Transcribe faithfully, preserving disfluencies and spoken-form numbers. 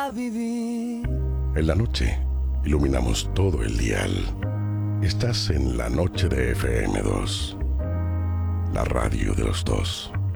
para vivir. En la noche, iluminamos todo el dial. Estás en La Noche de F M dos, la radio de los dos.